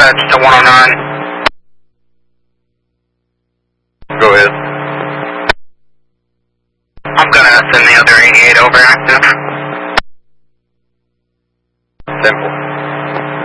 dispatch to 109. Go ahead. I'm gonna send the other 88 over active.